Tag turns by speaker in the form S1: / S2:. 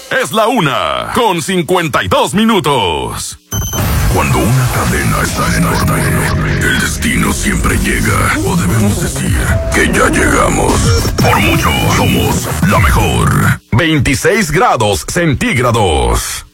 S1: Es la 1:52. Cuando una cadena está en orden, el destino siempre llega. O debemos decir que ya llegamos. Por mucho, somos la mejor. 26 grados centígrados.